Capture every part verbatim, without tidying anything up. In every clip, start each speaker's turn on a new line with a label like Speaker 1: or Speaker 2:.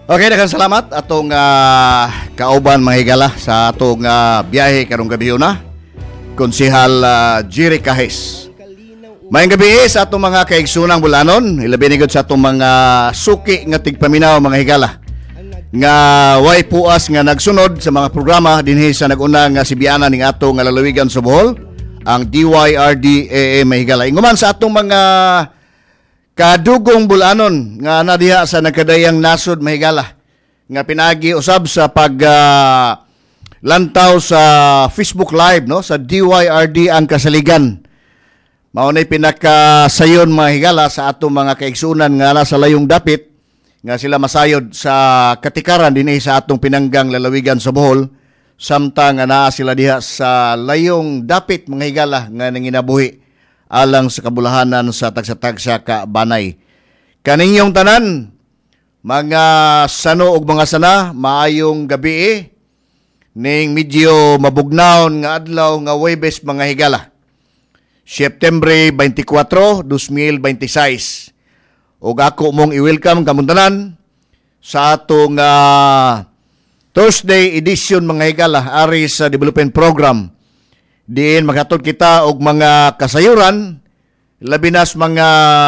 Speaker 1: Okay, daghang salamat atong uh, kauban mga higala sa atong uh, biyahe karong gabi na. Konsehal uh, Jerry Kahis. Mayang gabi sa atong mga kaigsunang bulanon, ilabi ni gud sa atong mga suki nga tigpaminaw mga higala. Nga way puas nga nagsunod sa mga programa dinhi sa nag-una nga sibiana ning ato nga lalawigan sa Bohol, ang D Y R D A A mga higala. Inguman sa atong mga kadugong bulanon nga nadiha sa nagkadayang nasod mahigala nga pinagi usab sa pag uh, lantaw sa Facebook Live no sa D Y R D ang kasaligan. Mao nay pinakasayon mahigala sa atong mga kaigsunan nga nasa layong dapit nga sila masayod sa katikaran dinhi sa atong pinanggang lalawigan sa Bohol samtang nga naa sila diha sa layong dapit mga higala nga nanginabuhi alang sa kabulahanan sa tagsa-tagsa ka banay. Kaninyong tanan, mga sano ug mga sana, maayong gabi eh, ning medyo mabugnaon nga adlaw nga Huwebes mga higala. September twenty-four, twenty twenty-six. Ug ako mong i-welcome kamong tanan sa atong uh, Thursday edition mga higala ari sa development program. Diin maghatod kita og mga kasayuran, labinas mga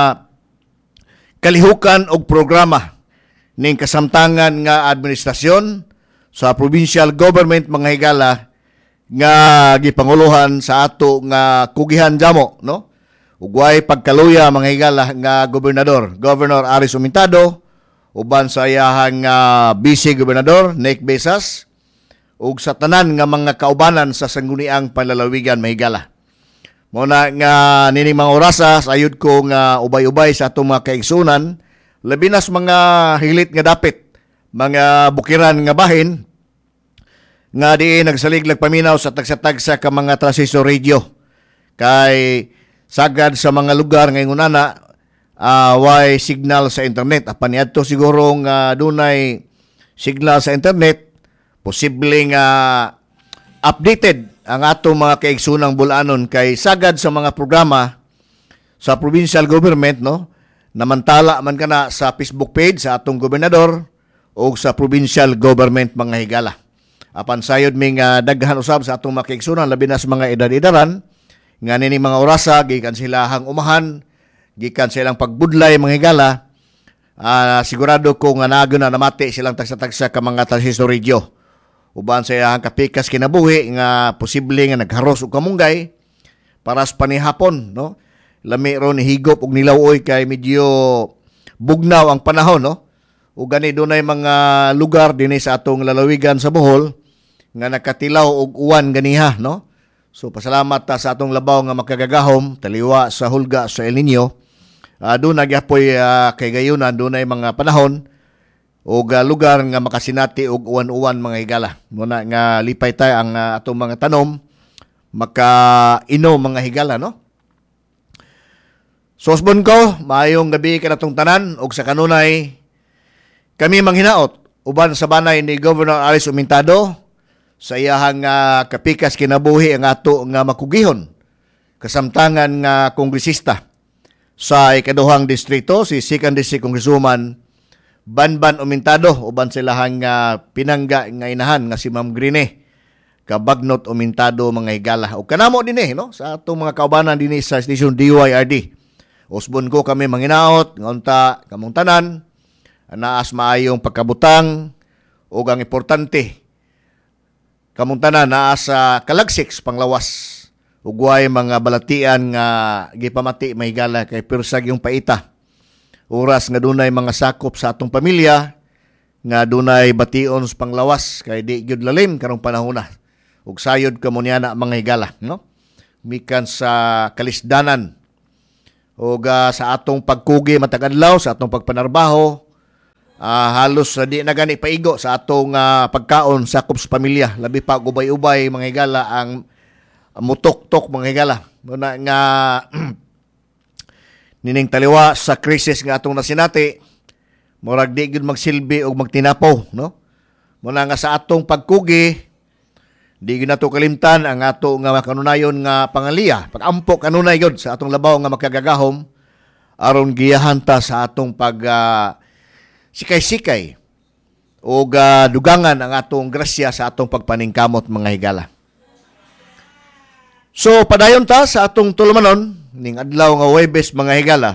Speaker 1: kalihukan og programa ning kasamtangan nga administrasyon sa provincial government mga higala nga gipanguluhan sa ato nga kugihan jamo no. Ug way pagkaluya mga higala nga gobernador, Governor Aris Humintado, uban sa iyahang uh, Vice Gobernador Nick Besas, ug sa tanan nga mga kaubanan sa sangguniang palalawigan mahigala. Muna nga nining mga orasa sayod ko nga ubay-ubay sa atong mga kaigsunan, labi nas mga hilit nga dapit, mga bukiran nga bahin nga di nagsaliglag paminaw sa tagsa-tagsa ka mga transistor radio. Kay sagad sa mga lugar ngayon unana uh, way signal sa internet. Apan niadto siguro nga dunay signal sa internet, posibleng uh, updated ang atong mga kaigsunang bulanon kay sagad sa mga programa sa provincial government no namantala man kana sa Facebook page sa atong gobernador o sa provincial government mga higala. Apan sayod ming uh, daghan usab sa atong mga kaigsunan labi na sa mga edad-edaran nga nini mga orasa gikan silahang umahan, gikan silang pagbudlay mga higala. Uh, sigurado ko nga nago na namati silang tagsa-tagsa ka mga transistor radio. Uban sa iyang kapikas kinabuhi nga posible nga nagharos og kamunggay para sa panihapon no. Lami ron higop og nilawoy kay medyo bugnaw ang panahon no. Ug gani dunay mga lugar dinhi sa atong lalawigan sa Bohol nga nakatilaw og uwan ganiha no. So pasalamat ta sa atong labaw nga makagagahom taliwa sa hulga sa El Nino. Uh, doon nagyapoy uh, kay gayunan dunay mga panahon og uh, lugar nga makasinati og uwan-uwan mga higala. Muna nga lipay tayo ang uh, atong mga tanom maka-inom mga higala no. Sosbon ko, maayong gabi kanatong tanan og sa kanunay kami manghinaot uban sa banay ni Governor Aris Humintado sa iyahang uh, kapikas kinabuhi ang ato nga makugihon kasamtangan nga kongresista sa ikaduhang distrito si second District Congresswoman Banban Humintado uban silahang uh, pinangga nga inahan nga si Ma'am Grine Kabagnot Humintado mga higala. O kanamo din eh no sa atong mga kaubanan dinhi sa station D Y R D. Usbon ko kami manginaot ngonta kamong tanan naas maayong pagkabutang ug ang importante kamong tanan naa sa kalagsiks panglawas ug way mga balatian nga gipamati may higala kay pirsag yung paita. Oras nga dunay mga sakop sa atong pamilya nga dunay bation sa panglawas kay di gyud lalim karong panahon na. Ug sayod kamo niya na mga higala no. Mikan sa kalisdanan ug uh, sa atong pagkugi matag adlaw sa atong pagpanarbaho uh, halos uh, di na gani paigo sa atong uh, pagkaon sakop sa pamilya labi pa ubay-ubay mga higala ang mutok-tok mga higala. Muna nga nining taliwa sa krisis nga atong nasinati murag di gyud magsilbi og magtinapo no. Muna nga sa atong pagkugi di gyud nato kalimtan ang ato nga kanunayon nga pangaliya pagampo kanunay gyud sa atong labaw nga makagagahom aron giyahan ta sa atong pag uh, sikay-sikay o uh, dugangan ang atong grasya sa atong pagpaningkamot mga higala. So padayon ta sa atong tulumanon ning adlaw nga Huwebes mga higala.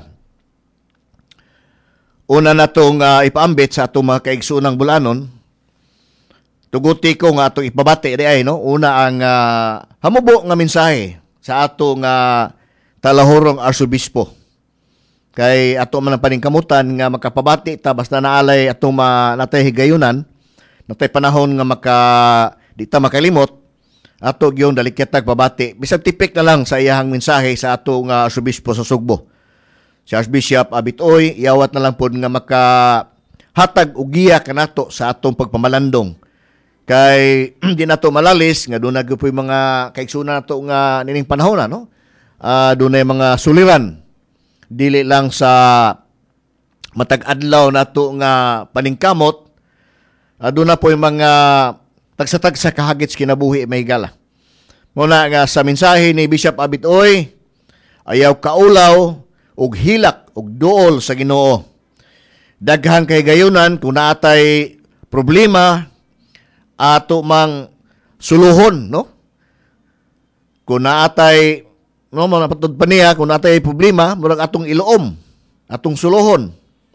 Speaker 1: Una natong uh, ipaambit sa atong mga kaigsuonang bulanon. Tuguti ko nga atong ipabati di ay no. Una ang uh, hamubo nga mensahe sa atong uh, talahorong arsobispo. Kay ato man ang paningkamutan nga makapabati ta basta naalay atong uh, natay higayunan, natay panahon nga maka di ta makalimot ato gyud daliketag pabati. Bisag tipik na lang sa iyahang mensahe sa atong uh, arsobispo sa Sugbo. Si Archbishop Abitoy, iyawat na lang po nga makahatag og giya kanato sa atong pagpamalandong. Kay di nato malalis nga doon na po yung mga kaiksuna nato nga nining panahon na, no? Uh, doon na mga suliran. Dili lang sa matag-adlaw nato nga paningkamot, uh, doon na po yung mga tagsa-tagsa kahagits kinabuhi may gala. Muna nga sa mensahe ni Bishop Abitoy, ayaw kaulaw og hilak og duol sa Ginoo. Daghan kay gayunan kung naatay problema ato mang suluhon, no? Kung naatay no mga patud pa niya kung naatay problema murag atong iluom, atong suluhon.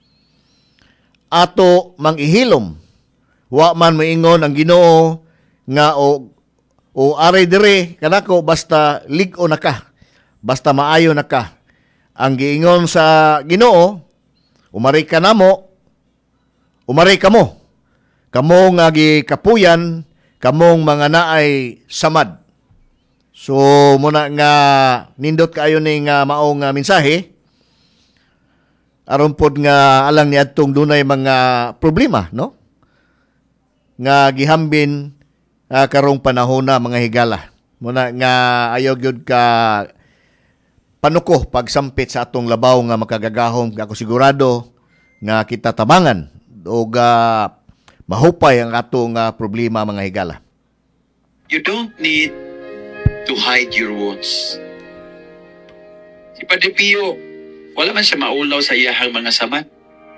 Speaker 1: Ato mang ihilom. Wa man moingon ang Ginoo nga o o aray dire kanako basta lig-o na ka. Basta maayo na ka. Ang giingon sa Ginoo, umari ka namo, umari ka mo. Kamo nga gikapuyan, kamong mga naay samad. So, muna nga nindot kaayo ning uh, maong uh, mensahe, aron pod nga alang ni adtong dunay mga problema, no? Nga gihambin uh, karong panahon na mga higala. Muna nga ayaw gyud ka panuko pagsampit sa atong labaw nga makagagahom ako sigurado nga kita tabangan o uh, mahupay ang atong uh, problema mga higala.
Speaker 2: You don't need to hide your wounds. Si Padre Pio, wala man siya maulaw sa iyahang mga samad.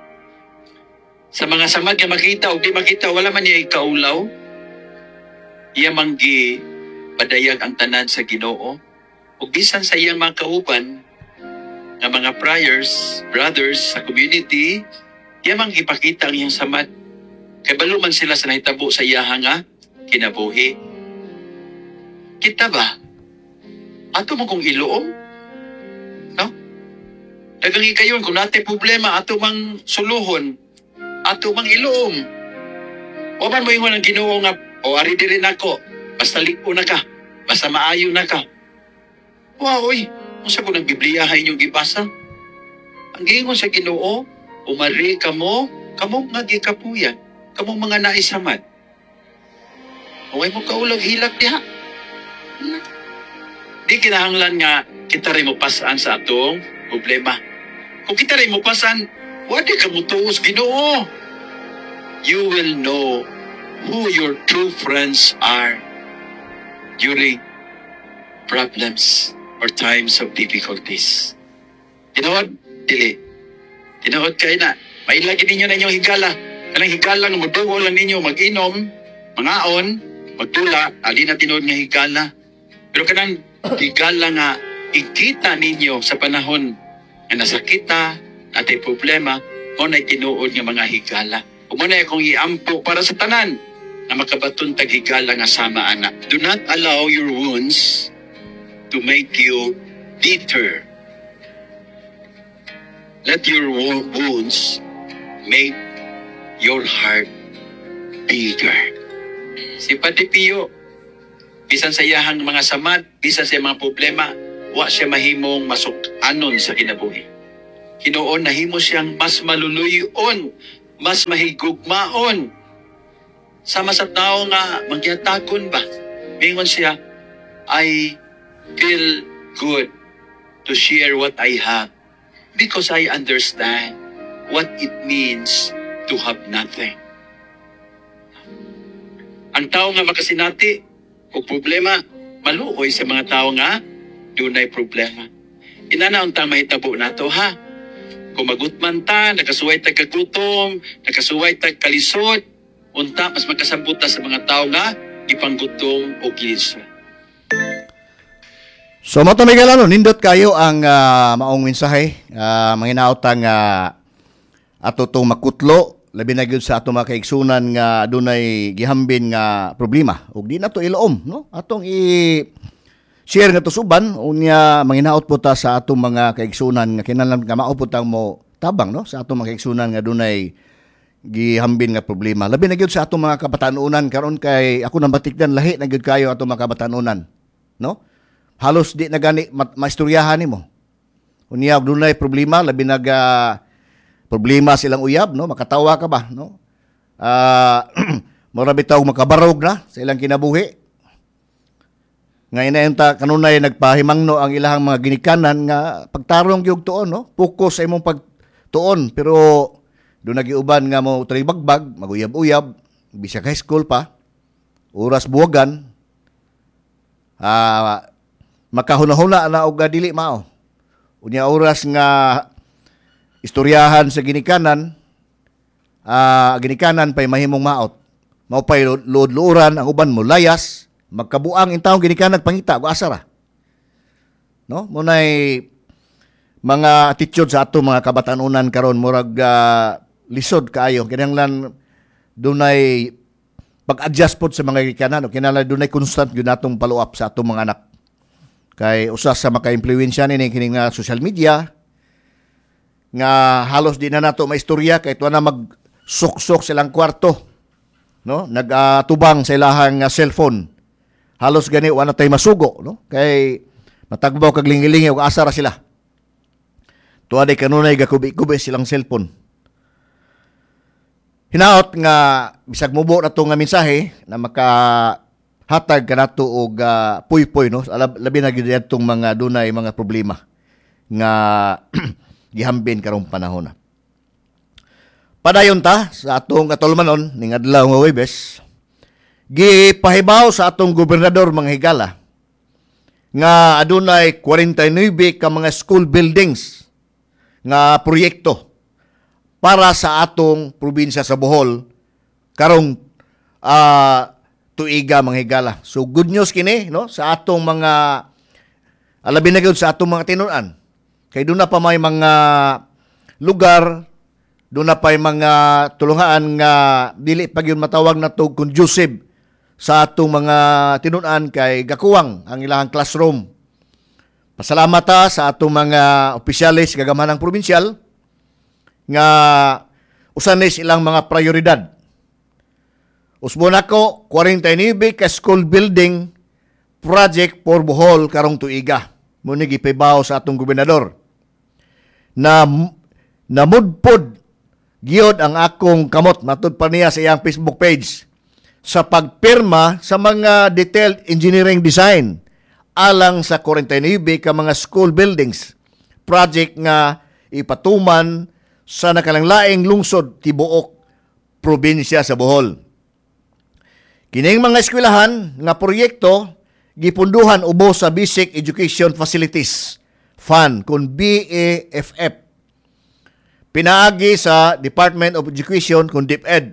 Speaker 2: Sa mga samad nga makita o di makita, wala man niya ikaulaw. Iya manggi padayag ang tanan sa Ginoo. O bisan sa iyang mga kauban, nga mga priors, brothers sa community, iya mang ipakita ang iyang samad. Kay balo man sila sa nahitabo sa iyahang nga kinabuhi. Kita ba? Ato mo kong iluom? No? Dagangi kayon, kung natin problema, ato mang suluhon, ato mang iluom. O man mo ingon ang Ginoo nga, o ari diri nako, basta liko na ka, basta maayo na ka. Wow, oy, kung sa po ng Biblia hay inyong gibasa, ang giingon sa Ginoo, umari ka mo, kamong nga gikapuyan, kamong mga naisamad. Huwag mo kaulag hilak niya. Di kinahanglan nga kita rin mo pasan sa atong problema. Kung kita rin mo pasan, wadi ka mo tuos Ginoo. You will know who your true friends are during problems or times of difficulties. Tinawad, dili. Tinawad kayo na. Mailagi ninyo na inyong higala. Kanang higala nga magdugo lang ninyo, mag-inom, mangaon, magtula, ali na tinawad nga higala. Pero kanang higala nga ikita ninyo sa panahon nga nasakita, natay problema, o na'y tinuod nga mga higala. O mo na akong iampo para sa tanan na makabaton tag higala nga sama anak. Do not allow your wounds to make you bitter. Let your wo- wounds make your heart bigger. Si Padre Pio, bisan sa iyahang mga samad, bisan sa mga problema, wa siya mahimong masuk-anon sa kinabuhi. Hinoon nahimo siyang mas maluluyon, mas mahigugmaon. Sama sa tao nga, magyatakon ba? Mingon siya, I feel good to share what I have because I understand what it means to have nothing. Ang tao nga makasinati o problema, maluoy sa mga tao nga dunay problema. Inanaon tang mahitabo nato ha. Kung magutman ta, nakasuway tag kagutom, nakasuway tag kalisod, unta mas magkasabot ta sa mga tao nga ipanggutom o gilisod.
Speaker 1: So matumigala no, nindot kayo ang uh, maong mensahe, uh, manginaot ang uh, ato tong makutlo, labi na gyud sa ato mga kaigsunan nga adunay gihambin nga problema. Ug di na to iloom, no? Atong i share nga to suban unya manginaot po ta sa atong mga kaigsunan nga kinahanglan nga mao po tang mo tabang, no? Sa atong mga kaigsunan nga adunay gihambin nga problema. Labi na gyud sa atong mga kabataan-unan karon kay ako nang batikdan lahi na gyud kayo atong mga kabataan-unan, no? Halos di na gani ma- maistoryahan nimo. Unya dunay problema labi nag uh, problema silang uyab, no? Makatawa ka ba, no? Ah, uh, mura bitaw makabarog na sa ilang kinabuhi. Nga inayon ta kanunay nagpahimangno ang ilahang mga ginikanan nga pagtarong gyud tuon, no? Focus sa imong pagtuon pero do nagiuban nga mo bagbag, maguyab-uyab, bisag high school pa, oras buwagan. Ah, uh, makahuna-huna na og dili mao. Unya oras nga istoryahan sa ginikanan, ah uh, ginikanan pay mahimong maot. Mao pay luod-luoran ang uban mo layas, magkabuang intawong ginikanan pangita og asara. No? Munay mga attitude sa ato mga kabataan-unan karon murag uh, lisod kaayo. Kinahanglan dunay pag-adjust pod sa mga ginikanan o kinahanglan dunay constant gyud natong follow-up sa atong mga anak. Kay usas sa maka-impluwensya ni kining nga social media nga halos di na nato maistorya kay tuwa na mag-suksok silang kwarto, no? Nagatubang uh, sa ilahang uh, cellphone. Halos gani wa na tay masugo, no? Kay matagbaw kag lingi-lingi og asa ra sila. Tuwa day kanunay gakubi-kubi silang cellphone. Hinaot nga bisag mubo na to nga mensahe na maka hatag kanato og uh, puy-puy, no? Labi na gyud adtong mga dunay mga problema nga gihambin karong panahon na. Padayon ta sa atong katulmanon ning adlaw nga Huwebes, gipahibaw sa atong gobernador mga higala nga adunay forty-nine ka mga school buildings nga proyekto para sa atong probinsya sa Bohol karong uh, tuiga mga higala. So good news kini, no, sa atong mga alabi na gyud sa atong mga tinun-an. Kay doon na pa may mga lugar, doon na pa may mga tulungan nga dili pa gyud matawag na to conducive sa atong mga tinun-an kay gakuwang ang ilahang classroom. Pasalamat ta sa atong mga opisyalis gagamhanang probinsyal nga usan ni silang mga prioridad. Usbon ako, forty-nine ka school building project for Bohol karong tuiga. Muna gipibaw sa atong gobernador. Na namudpod giyod ang akong kamot, matud pa niya sa iyang Facebook page, sa pagpirma sa mga detailed engineering design alang sa forty-nine ka mga school buildings. Project nga ipatuman sa nakalanglaing lungsod tibuok probinsya sa Bohol. Kining mga eskwelahan nga proyekto gipunduhan ubos sa Basic Education Facilities Fund kun B A F F. Pinaagi sa Department of Education kun DepEd.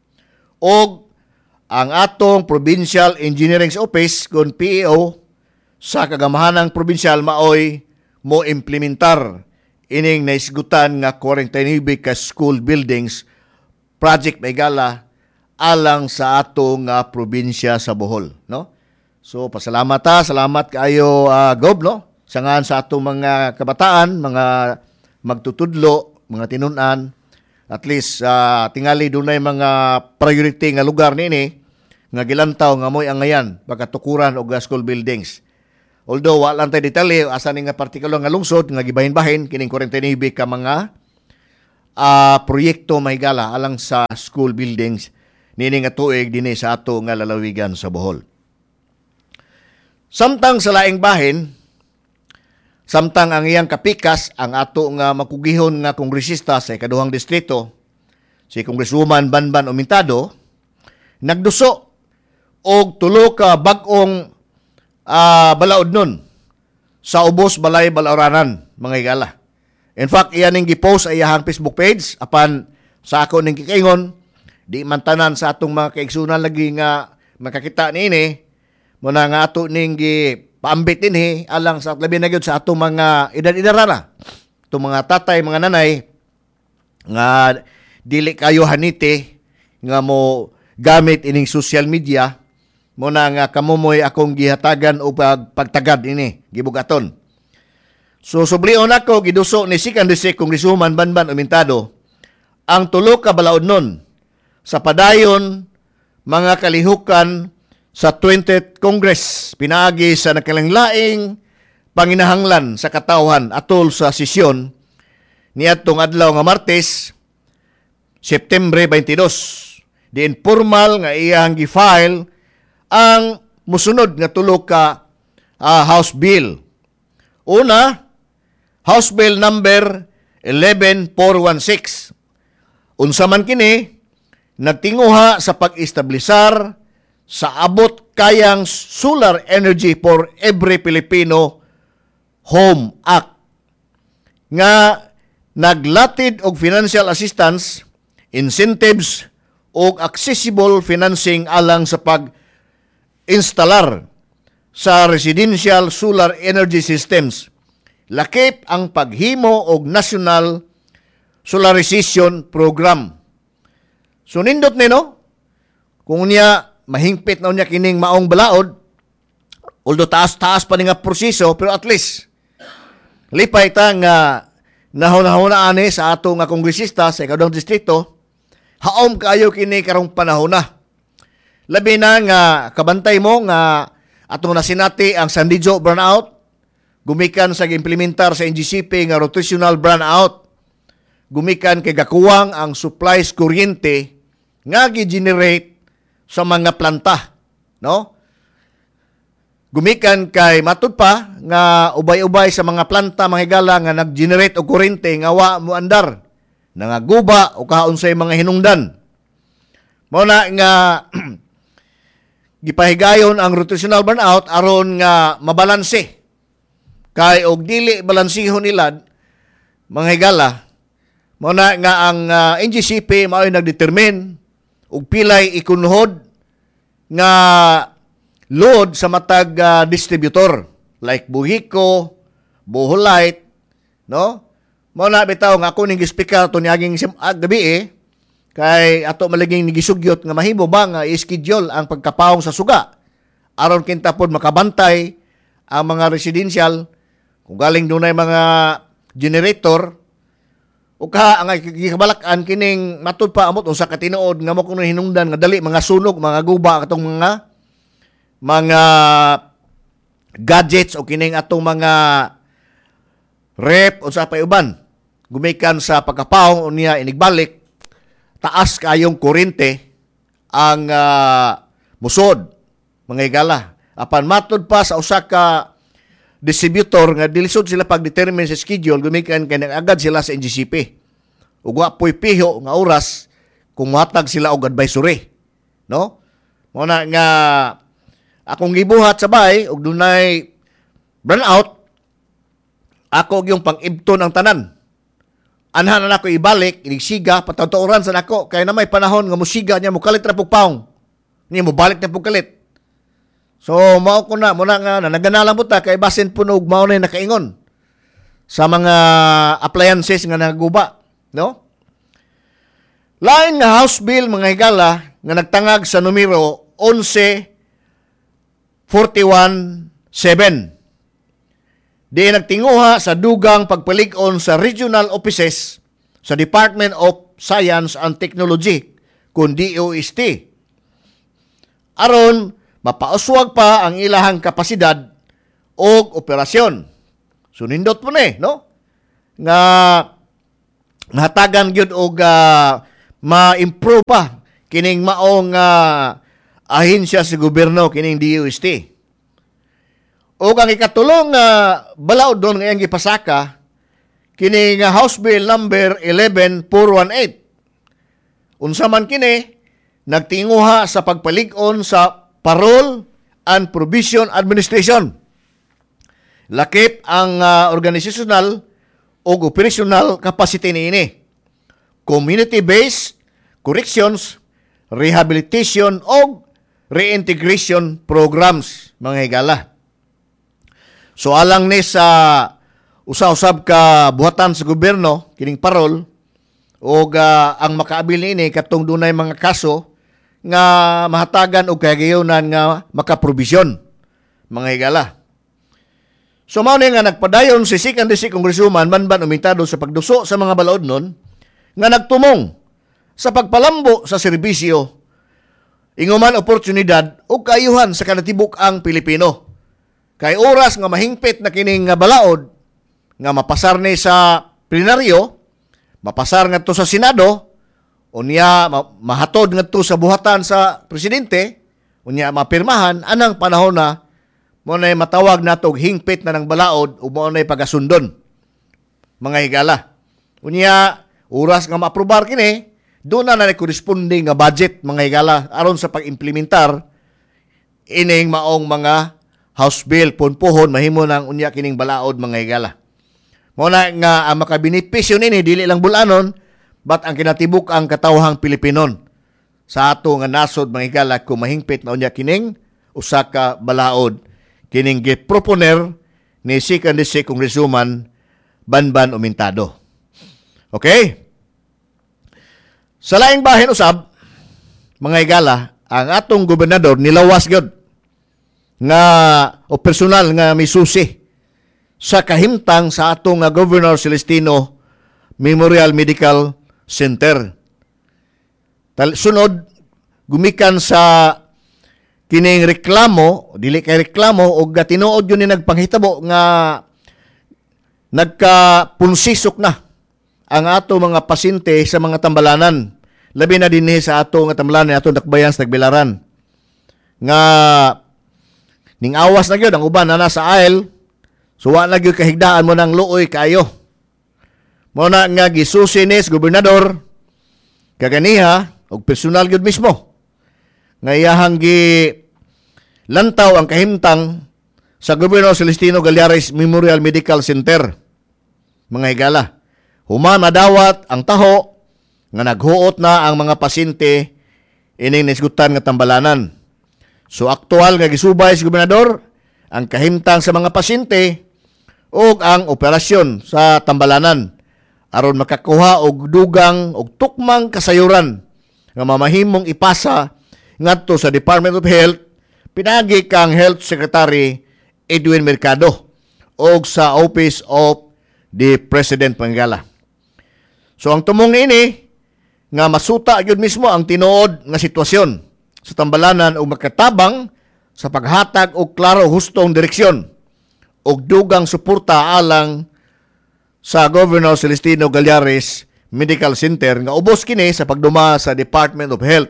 Speaker 1: Og ang atong Provincial Engineering Office kun P E O sa kagamahanang probinsyal maoy mo implementar ining naisgutan nga forty-nine ka school buildings project Maygala alang sa atong uh, probinsya sa Bohol, no? So pasalamat ta, salamat kaayo uh, Gob, no? Sangan sa atong mga kabataan, mga magtutudlo, mga tinun-an, at least uh, tingali dunay mga priority nga lugar nini nga gilantaw nga moy angayan pagkatukuran og school buildings. Although wa lang tay detalye asa ni nga partikular nga lungsod nga gibahin-bahin kining forty-nine ka mga uh, proyekto mahigala alang sa school buildings nini nga tuig dinhi sa ato nga lalawigan sa Bohol. Samtang sa laing bahin, samtang ang iyang kapikas ang ato nga makugihon nga kongresista sa ikaduhang distrito, si Congresswoman Banban Umintado, nagduso og tulo ka bag-ong uh, balaod nun sa ubos balay balaoranan mga higala. In fact, iyan ning gipost sa iyang Facebook page apan sa ako ning kikaingon Di man tanan sa atong mga kaigsunan lagi nga makakita niini muna nga ato ning gi paambit dinhi alang sa labi na gyud sa atong mga edad-edarana. Itong mga tatay, mga nanay nga dili kayo hanite nga mo gamit ining social media muna nga kamumoy akong gihatagan o pag, pagtagad ini gibugaton. So sublion ako giduso ni Second District Congresswoman Banban Umintado ang tulo ka balaod nun sa padayon mga kalihukan sa twentieth Congress pinaagi sa nakalanglaing panginahanglan sa katawhan atol sa sesyon niadtong adlaw nga Martes, September twenty-dos. Di informal nga iyang gi-file ang musunod nga tulo ka uh, House Bill. Una, House Bill number eleven four sixteen. Unsa man kini nagtinguha sa pag-establisar sa abot kayang solar energy for every Filipino Home Act nga naglatid og financial assistance, incentives og accessible financing alang sa pag-instalar sa residential solar energy systems. Lakip ang paghimo og national solarization program. So nindot ni no, kung niya mahingpit na niya kining maong balaod, although taas-taas pa ni nga proseso, pero at least lipay ta nga nahuna-huna ani sa ato nga kongresista sa ikadong distrito, haom kaayo kini karong panahon na. Labi na nga kabantay mo nga atong nasinati ang San Diego brownout, gumikan sa gimplementar sa N G C P nga rotational brownout, gumikan kay gakuwang ang supplies kuryente nga gi-generate sa mga planta, no? Gumikan kay matud pa nga ubay-ubay sa mga planta mga higala nga nag-generate og kuryente nga wa mo andar, nangaguba o kaunsay mga hinungdan. Mao na nga gipahigayon ang rotational burnout aron nga mabalanse kay og dili balansihon nila mga higala. Mao na nga ang uh, N G C P mao nagdetermine og pilay ikunuhod nga load sa matag uh, distributor like Buhico, Boholite, no? Mao na bitaw nga ako ning gispika to niaging uh, gabi eh kay ato malaging nigisugyot nga mahimo ba nga i-schedule ang pagkapawong sa suga aron kinta pod makabantay ang mga residential kung galing dunay mga generator o ka ang gikabalak-an kining matud pa amot usa ka tinuod nga mo kuno hinungdan nga dali mga sunog, mga guba katong mga mga gadgets o kining atong mga rep o sa payuban gumikan sa pagkapawong niya inigbalik taas kayong kuryente ang uh, musod mga higala apan matud pa sa usa ka distributor nga dilisod sila pag-determine sa schedule gumikan kay agad sila sa N G C P ug wa poy piho nga oras kung matag sila og advisory, no? Mao na nga akong gibuhat sa bay og dunay burnout ako yung pang-ibton ang tanan. Anhan na ako ibalik inigsiga patawtoran sa nako kay na may panahon nga musiga niya mo kalit ra pug paong niya mo balik na pug kalit. So, mao ko na, muna nga, naganalang po ta, kay basin po noog mao na nakaingon sa mga appliances nga naguba, no? Lain nga House Bill, mga higala, nga nagtangag sa numero eleven forty-one seven. Di nagtinguha sa dugang pagpalig-on sa regional offices sa Department of Science and Technology, kung D O S T. Aron, mapauswag pa ang ilahang kapasidad o operasyon. So, nindot po na eh, no? Nga nahatagan yun o uh, ma-improve pa kining maong uh, ahensya sa gobyerno kining D O S T. O ang ikatulong uh, balaod doon ngayong gipasaka kining uh, House Bill number eleven four eighteen. Unsa man kini, nagtinguha sa pagpalig-on sa Parole and Provision Administration. Lakip ang uh, organisational o operational capacity niini. Community-based corrections rehabilitation o reintegration programs, mga higala. So alang ni sa usa-usab ka buhatan sa gobyerno kining parol o uh, ang makaabil ini katong dunay mga kaso nga mahatagan og kagayunan nga makaprobisyon, mga higala. So mao ni nga nagpadayon si Second District Congresswoman Banban Umentado sa pagduso sa mga balaod nun nga nagtumong sa pagpalambo sa serbisyo, inguman oportunidad o kaayuhan sa kanatibuk ang Pilipino. Kay oras nga mahingpit na kining nga balaod nga mapasar ni sa plenaryo, mapasar nga to sa Senado, unya mahatod nga to sa buhatan sa presidente, unya mapirmahan, anang panahon na mo na matawag nato hingpit na ng balaod o mo na pagasundon, mga higala. Unya oras nga maaprobar kini, doon na na corresponding nga budget, mga higala, aron sa pag-implementar ining maong mga House Bill punpuhon mahimo ng unya kining balaod, mga higala. Mo na nga ang makabenepisyo nini dili lang bulanon, but ang kinatibuk ang katawhang Pilipinon sa ato nga nasod, mga higala, kung mahingpit na unya kining usa ka balaod kining giproponer ni Second District Congresswoman Banban Umentado. Okay? Sa laing bahin usab, mga higala, ang atong gobernador nilawas gyud nga o personal nga misusi sa kahimtang sa atong uh, Governor Celestino Memorial Medical Center. Tal- sunod, gumikan sa kining reklamo, dili kay reklamo, o tinuod yun ni nagpanghitabo nga nagkapunsisok na ang ato mga pasyente sa mga tambalanan. Labi na dinhi sa ato nga tambalanan, ato dakbayan sa Tagbilaran. Nga ning awas na gyud ang uban na nasa aisle, suwa na gyud kahigdaan mo ng luoy kayo. Mo na nga gisusi ni gobernador kaganiha og personal gyud mismo nga iyahang gi lantaw ang kahimtang sa Governor Celestino Gallares Memorial Medical Center, mga higala. Human madawat ang taho nga naghuot na ang mga pasyente ining nisgutan nga tambalanan. So aktual nga gisubay si gobernador ang kahimtang sa mga pasyente ug ang operasyon sa tambalanan aron makakuha og dugang og tukmang kasayuran nga mamahimong ipasa ngadto sa Department of Health pinagi kang Health Secretary Edwin Mercado og sa Office of the President, Pangala. So ang tumong ini nga masuta gyud mismo ang tinuod nga sitwasyon sa tambalanan o makatabang sa paghatag og klaro hustong direksyon og dugang suporta alang sa Governor Celestino Gallares Medical Center nga ubos kini sa pagduma sa Department of Health.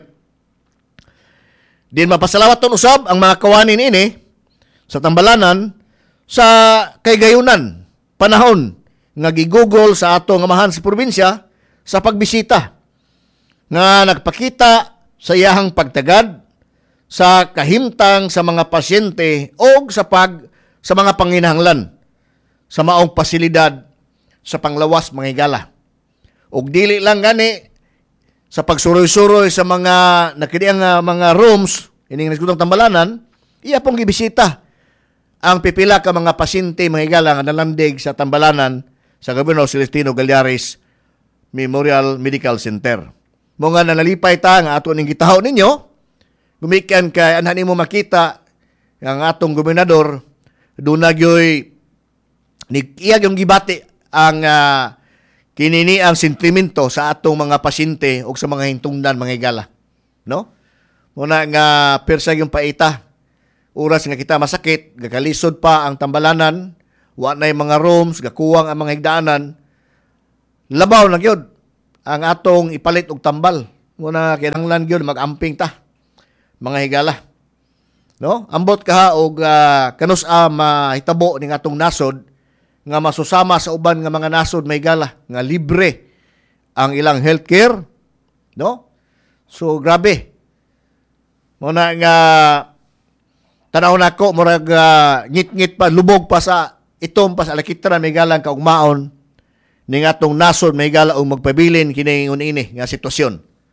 Speaker 1: Din mapasalawaton usab ang mga kawanin ini sa tambalanan sa kaygayunan panahon nga gigugol sa ato nga mahan sa probinsya sa pagbisita nga nagpakita sa iyahang pagtagad sa kahimtang sa mga pasyente o sa pag sa mga panginahanglan sa maong pasilidad sa panglawas, mga higala. Og dili lang gani sa pagsuroy-suroy sa mga nakidiyang uh, mga rooms ining nasgutong tambalanan, iya pong gibisita ang pipila ka mga pasyente, mga higala, nga nalandig sa tambalanan sa Governor Celestino Gallares Memorial Medical Center. Mga nanalipay ta nga ato ning gitahaw ninyo, gumikan kay anhan nimo makita ang atong gobernador doon nagyoy iyag yung gibati ang uh, kinini ang sentimento sa atong mga pasyente o sa mga hintungdan, mga higala. No? Muna nga persa yung paita, oras nga kita masakit, gakalisod pa ang tambalanan, wa na yung mga rooms, gakuwang ang mga higdaanan, labaw na gyud ang atong ipalit og tambal. Muna kinahanglan gyud mag-amping ta, mga higala. No? Ambot kaha og uh, kanus a mahitabo ning atong nasod nga masusama sa uban nga mga nasod, may higala, nga libre ang ilang healthcare, no? So grabe. Muna nga tanaw nako murag uh, ngit-ngit pa, lubog pa sa itom pa sa lakitra, may higala kaugmaon ning atong nasod, may higala og magpabilin kini ini nga sitwasyon.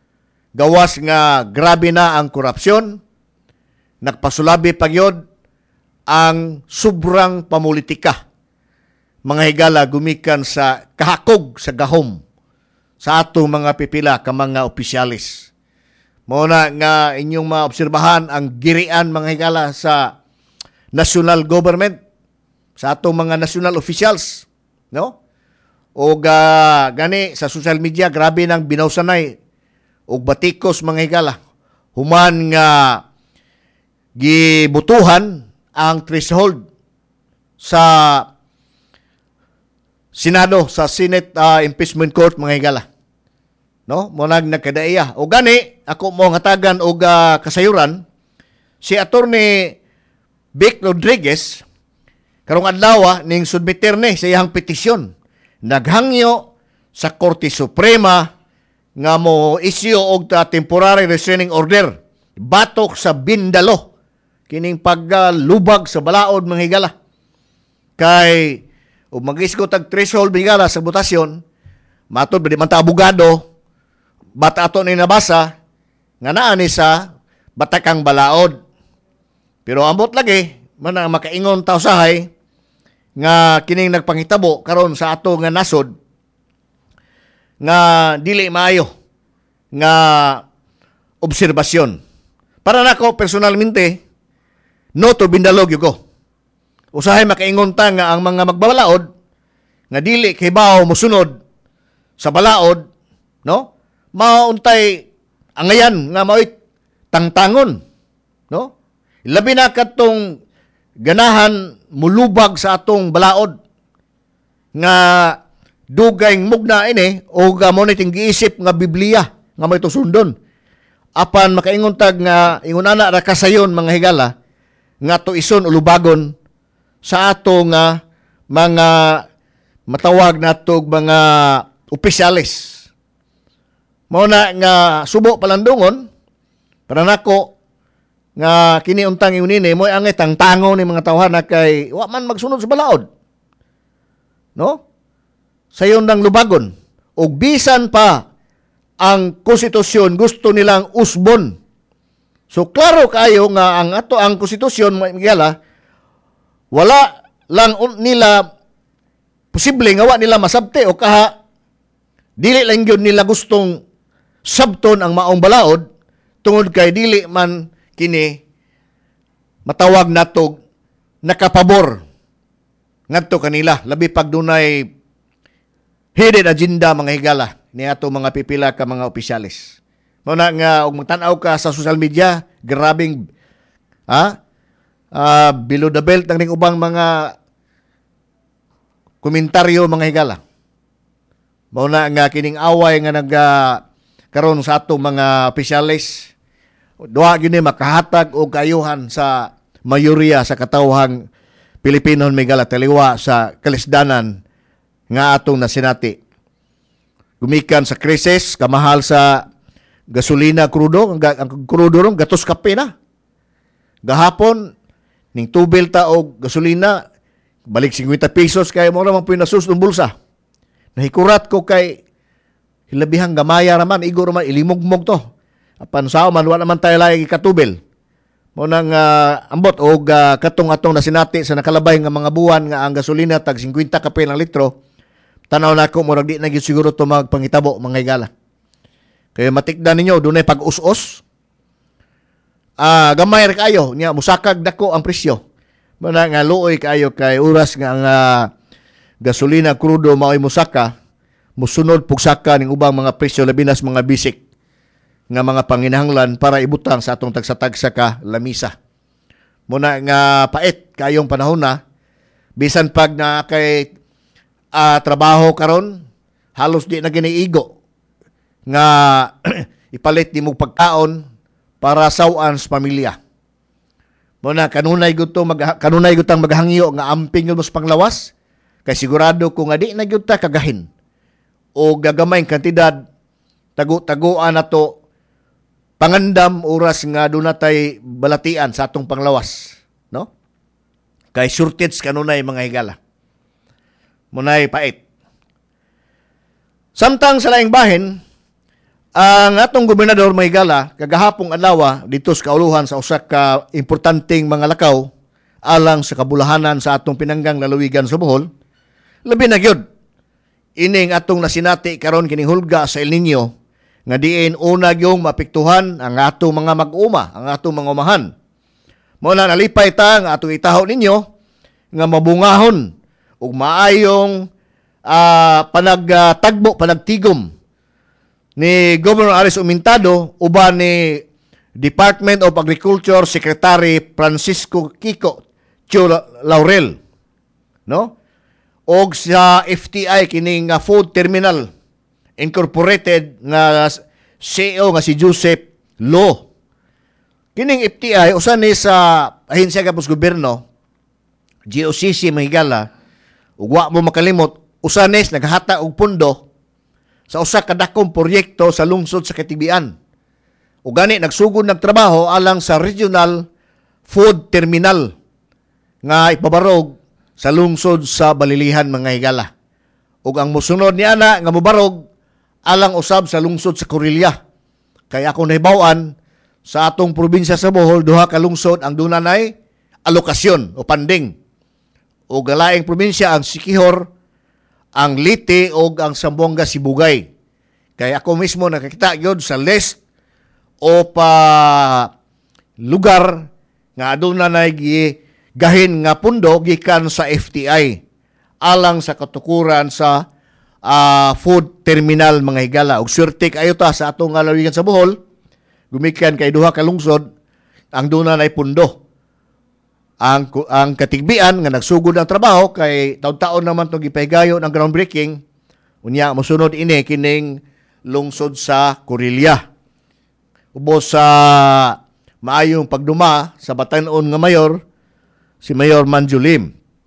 Speaker 1: gawas nga grabe na ang korupsyon, nagpasulabi pagyod ang sobrang pamulitika. Mga higala gumikan sa kahakog sa gahom sa atong mga pipila ka mga opisyalis. Muna nga inyong maobserbahan ang girian mga higala sa national government, sa atong mga national officials, no? O uh, gani sa social media grabe nang binawsanay og batikos mga higala. Human nga gibutuhan ang threshold sa Senado, sa Senate uh, Impeachment Court mga higala. No? Munag nagkadaiya. O gani, ako mo ngatagan og uh, kasayuran, si Attorney Vic Rodriguez, karong adlaw ning submiter ni sa iyang petisyon. Naghangyo sa Korte Suprema nga mo issue og uh, temporary restraining order batok sa Bindalo kining paglubag sa balaod mga higala. Kay ug mag-isgo tag threshold bigala sa botasyon, matod ba di man ta abogado, bata ato ni nabasa nga naa ni sa batakang balaod. Pero ambot lagi man ang makaingon ta usahay nga kining nagpangitabo karon sa ato nga nasod nga dili maayo nga obserbasyon. Para nako personalmente, no to Bindalo gyud ko. Usahay makaingon ta nga ang mga magbabalaod nga dili kay bawo mosunod sa balaod, no? Mauntay angayan nga mao'y tangtangon, no? Labi na katong ganahan mulubag sa atong balaod nga dugay mugna ini o mo ni giisip nga Biblia nga may tusundon. Apan makaingon tag nga ingon ana ra kasayon mga higala nga tuison ulubagon sa ato nga mga matawag natog mga opisyalis. Mao na nga subo palandungon para nako nga kini untang iunini mo ang tangtango ni mga tawhana kay wa man magsunod sa balaod. No? Sayon nang lubagon ug bisan pa ang konstitusyon gusto nilang usbon. So klaro kayo nga ang ato ang konstitusyon magala wala lang nila posible nga wa nila masabte o kaha dili lang gyud nila gustong sabton ang maong balaod tungod kay dili man kini matawag natog nakapabor ngadto kanila labi pag dunay hidden agenda mga higala ni ato mga pipila ka mga opisyalis. Mao na nga og magtan-aw ka sa social media, grabing ha uh, below the belt ang ning ubang mga komentaryo mga higala. Mao na nga kining away nga nag uh, karon sa ato mga opisyalis duha gyud ni makahatag og kaayuhan sa mayoriya sa katawhang Pilipino may higala taliwa sa kalisdanan nga atong nasinati. Gumikan sa krisis, kamahal sa gasolina krudo, ang, ang krudo ron gatos kape na. Gahapon ning tubil ta og gasolina balik fifty pesos kay mo ra man pinasus ng bulsa. Nahikurat ko kay hilabihang gamaya raman igor man ilimugmog to. Apan sao man wala man tayo lagi katubil. Mo nang uh, ambot og uh, katong atong nasinati sa nakalabay nga mga buwan nga ang gasolina tag fifty kape lang litro. Tanaw na ako, murag di na siguro ito magpangitabo, mga higala. Kaya matikdan ninyo, doon ay pag-us-us. Ah, gamay ra kayo, niya, musakag dako ang presyo. Mana nga luoy kayo kay oras nga ang uh, gasolina krudo mao'y musaka, musunod pugsaka ning ubang mga presyo, labi nas mga bisik nga mga panginahanglan para ibutang sa atong tagsa-tagsa ka lamisa. Muna nga pait kayong panahon na, bisan pag na kay Uh, trabaho karon halos di na giniigo nga ipalit di mo pagkaon para sawan sa pamilya. Muna kanunay gud to mag kanunay gud tang maghangyo nga amping mo sa panglawas kay sigurado ko nga di na gyud ta kagahin o gagamay kantidad tago-tagoan nato pangandam oras nga dunay balatian sa atong panglawas, no? Kay shortage kanunay mga higala. Munay pait. Samtang sa laing bahin, Ang atong gobernador Mahigala kagahapong adlaw dito sa kauluhan sa usa ka importanteng mga lakaw alang sa kabulahanan sa atong pinanggang lalawigan sa Bohol, labi na gyud ining atong nasinati karon kining hulga sa El Nino nga diin una gyung mapiktuhan ang atong mga mag-uma, ang atong mga umahan. Mao na nalipay ta nga atong itaho ninyo nga mabungahon ug maayong uh, panagtagbo, panagtigom ni Governor Aris Umintado uban ni Department of Agriculture Secretary Francisco Kiko Chio Laurel, no? Og sa F T I kining uh, Food Terminal Incorporated nga C E O nga si Joseph Lo. Kining F T I usa ni sa ahensya kapos gobyerno G O C C Mahigala, ug wa mo makalimot usa ni naghata og pundo sa usa ka dakong proyekto sa lungsod sa Katibian. Ug gani nagsugod nagtrabaho alang sa Regional Food Terminal nga ipabarog sa lungsod sa Balilihan mga higala. Ug ang mosunod ni ana nga mobarog alang usab sa lungsod sa Corillia. Kaya ako nahibaw-an sa atong probinsya sa Bohol duha ka lungsod ang dunay alokasyon o panding. Ug galaing probinsya ang Siquijor, ang Leyte o ang Zamboanga Sibugay. Kaya ako mismo nakakita yun sa list o pa lugar nga aduna na gahin nga pundo gikan sa F T I alang sa katukuran sa uh, food terminal mga higala. Og swerte kayo ta sa atong lalawigan sa Bohol, gumikan kay duha ka lungsod ang duna na pundo. Ang, ang Katigbian nga nagsugod ng trabaho kay taon-taon naman itong ipahigayo ng groundbreaking, unya mosunod ini kining lungsod sa Corillia. Ubos sa maayong pagduma sa batan-on nga mayor, si Mayor Manjulim.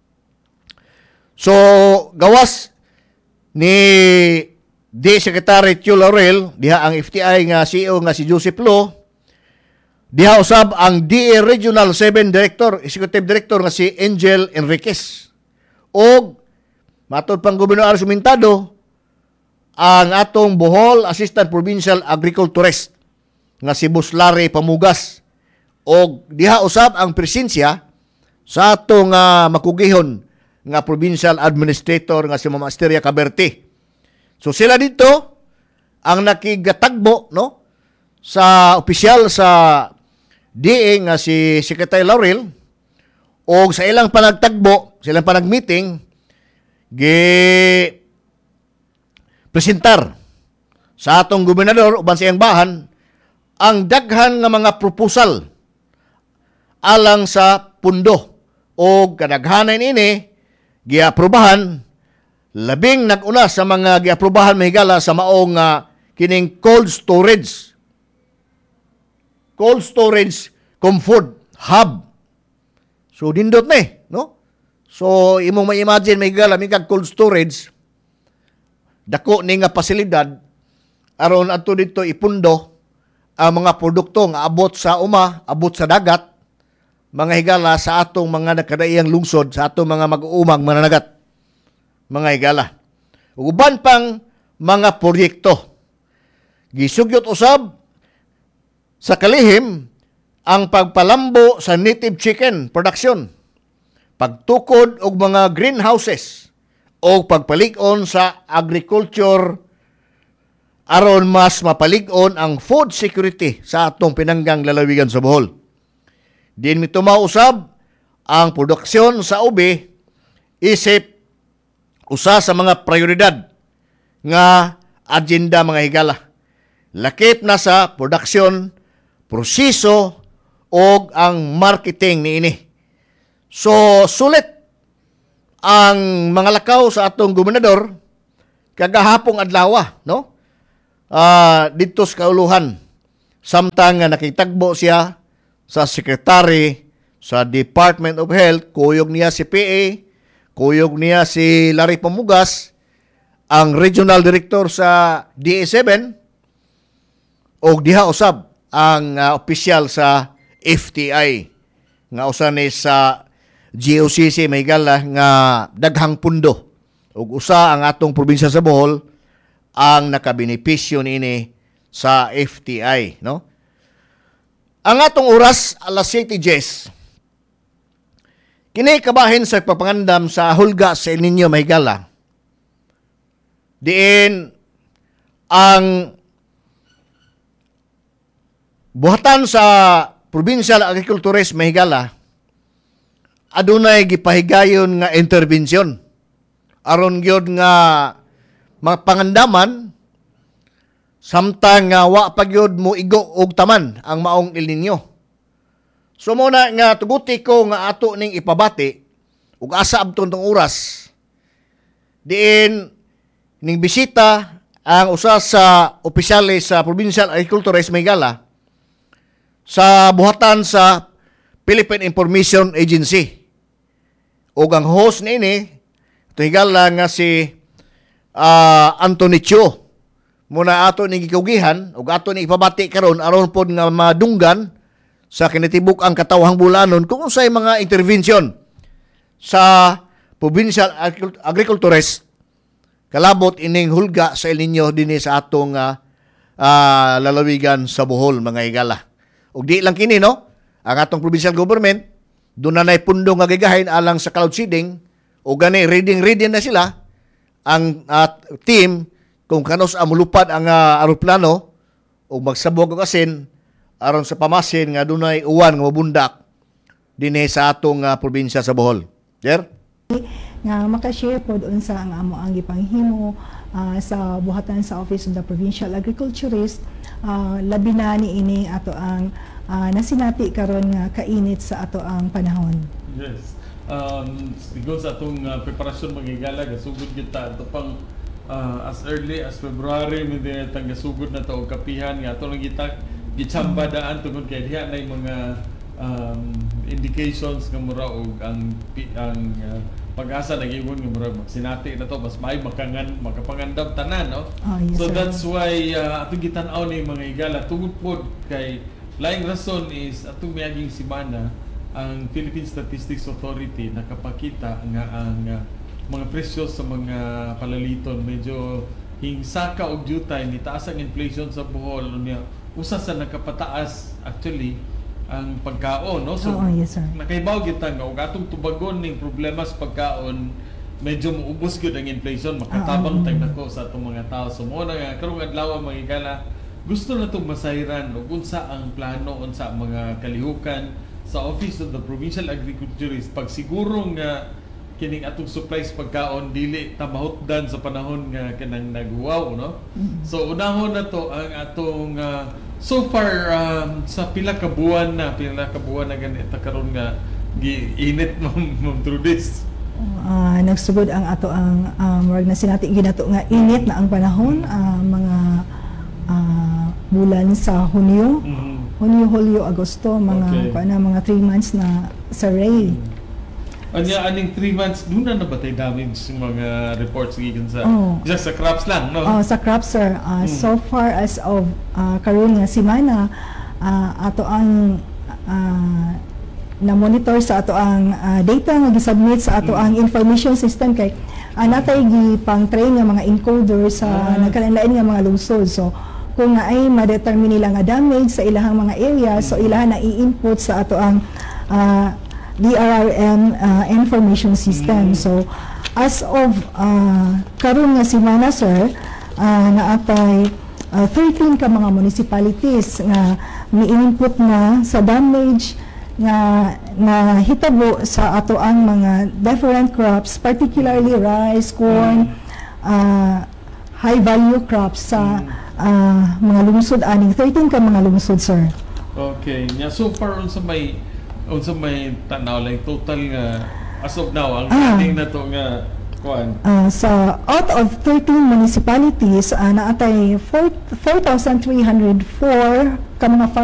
Speaker 1: So, gawas ni D. Secretary Chio Laurel, diha ang F T I nga C E O nga si Joseph Lo, diha usab ang D A Regional seven Director, Executive Director nga si Angel Enriquez. O matod pang Gobernador Aris Umintado, ang atong Bohol Assistant Provincial Agriculturist nga si Buslari Pamugas. O diha usab ang presensya sa atong uh, makugihon nga Provincial Administrator nga si Mama Asteria Caberte. So sila dito ang nakigatagbo, no, sa opisyal sa D A nga si Secretary Laurel, o sa ilang panagtagbo, sa ilang panagmeeting, gi presentar sa atong gobernador uban sa iyang bahan ang daghan nga mga proposal alang sa pundo, o kadaghanan ini giaprobahan. Labing nag-una sa mga giaprobahan mahigala sa maong uh, kining cold storage cold storage comfort hub. So dindot na eh, no? So imong ma-imagine may gala may kag cold storage dako ni nga pasilidad aron adto dito ipundo ang mga produkto nga abot sa uma, abot sa dagat, mga higala sa atong mga nakadaiyang lungsod, sa atong mga mag-uumang mananagat, mga higala. Uban pang mga proyekto. Gisugyot usab sa kalihim ang pagpalambo sa native chicken production, pagtukod og mga greenhouses o pagpalig-on sa agriculture aron mas mapalig-on ang food security sa atong pinanggang lalawigan sa Bohol. Din mitumaw usab ang produksyon sa ube isip usa sa mga prioridad nga agenda mga higala. Lakip na sa produksyon, proseso o ang marketing niini. So, sulit ang mga lakaw sa atong gobernador kagahapong adlaw, no? Uh, dito sa kauluhan. Samtang nga nakitagbo siya sa secretary sa Department of Health, kuyog niya si P A, kuyog niya si Larry Pamugas, ang regional director sa D A seven, o diha usab ang uh, opisyal sa F T I nga usa ni sa G O C C mahigala nga daghang pundo, ug usa ang atong probinsya sa Bohol ang nakabenepisyo niini sa F T I, no? Ang atong oras alas siyete Gs. Kini kabahin sa pagpangandam sa hulga sa El Nino Mahigala. Diin ang buhatan sa Provincial Agricultures Mahigala adunay gipahigayon nga interbensyon aron gyud nga mapangandaman samtang nga wa pa gyud mo igo og taman ang maong El Nino. So muna nga tuguti ko nga ato ning ipabati ug asa abton tong oras. Diin ning bisita ang usa sa opisyales sa Provincial Agricultures Mahigala sa buhatan sa Philippine Information Agency. Ug ang host niini higala nga si uh, Anthony Cho. Muna ato ni gikugihan ug ato ni ipabati karon aron pod nga madunggan sa kinatibuk ang katawhang bulanon kung unsay mga intervention sa Provincial Agricultures kalabot ining hulga sa El Nino dinhi sa atong uh, uh, lalawigan sa Bohol, mga higala. Ug di lang kini, no? Ang atong provincial government doon na nay pundo nga gigahin alang sa cloud seeding o gani reading reading na sila ang uh, team kung kanos amulupad ang uh, aeroplano o magsabog og asin aron sa pamasin nga dunay uwan nga mabundak dinhi sa atong uh, probinsya sa Bohol. Sir?
Speaker 3: Nga makashare pod unsa ang amo ang gipanghimo uh, sa buhatan sa Office of the Provincial Agriculturist, uh, labi na ni ini ato ang uh, nasinati karon nga kainit sa ato ang panahon.
Speaker 4: Yes. Um, siguro sa atong uh, preparasyon magigala gasugod kita ato pang uh, as early as February may dinatang gasugod na to og kapihan nga ato lang kita gitsamba daan tungod kay diha na mga um, indications nga mura og ang ang uh, pag-asa nag-iwan nga mura magsinati na to mas may makangan makapangandam tanan, no?
Speaker 3: Oh, yes,
Speaker 4: so
Speaker 3: sir.
Speaker 4: that's why uh, atong gitan-aw ni mga higala tungod pod kay laing rason is atong miaging semana ang Philippine Statistics Authority nakapakita nga ang uh, mga presyo sa mga palaliton medyo hingsaka og jutay ni taas ang inflation sa Bohol unya usa sa nakapataas actually ang pagkaon, no? So
Speaker 3: oh, yes, sir.
Speaker 4: nakaibaw kita nga og atong tubagon ning problema sa pagkaon medyo muubos gyud ang inflation makatabang tag nako sa atong mga tao. So mo na nga karong adlaw mga higala gusto na itong masayran o unsa ang plano unsa ang mga kalihukan sa Office of the Provincial Agriculturist pag siguro nga kining atong supplies pagkaon dili tamahutdan sa panahon nga kanang naghuwaw, no? Mm-hmm. So unahon na to ang atong uh, so far um, sa pila ka buwan na pila ka buwan na ganito karon nga giinit ma'am through this.
Speaker 3: Uh, nagsugod ang ato ang um, wag na sinati ginato nga init na ang panahon, uh, mga uh, bulan sa Hunyo. Mm-hmm. Hunyo, Hulyo, Agosto, mga okay. na mga three months na sa rain.
Speaker 4: Mm-hmm. Anya aning three months doon na nabatay damage yung mga reports gikan sa
Speaker 3: oh.
Speaker 4: just sa crops lang, no?
Speaker 3: Oh, sa crops, sir. Uh, mm. So far as of uh, karon nga semana, uh, ato ang uh, na-monitor sa ato ang uh, data nga gisubmit sa ato mm. ang information system kay uh, natay gipang train nga mga encoder sa ah. nagkalain-lain nga mga lungsod. So kung nga ay ma-determine nila nga damage sa ilahang mga area, so ilahan na i-input sa ato ang uh, D R R M uh, information system. Mm. So as of uh, karon nga semana, sir, uh, naatay uh, thirteen ka mga municipalities nga ni-input na sa damage nga na hitabo sa ato ang mga different crops, particularly rice, corn, uh, high value crops sa uh, mga lungsod aning thirteen ka mga lungsod, sir.
Speaker 4: Okay, nya so far unsa may unsa may tanaw like total nga as of now ang
Speaker 3: ah,
Speaker 4: ating na to nga kuan.
Speaker 3: Uh, sa out of thirteen municipalities, uh, naatay four thousand three hundred four ka mga